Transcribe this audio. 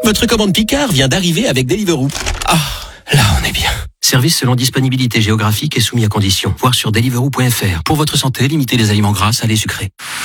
Votre commande Picard vient d'arriver avec Deliveroo. Ah, là on est bien. Service selon disponibilité géographique et soumis à conditions. Voir sur deliveroo.fr. Pour votre santé, limitez les aliments gras, salés, sucrés.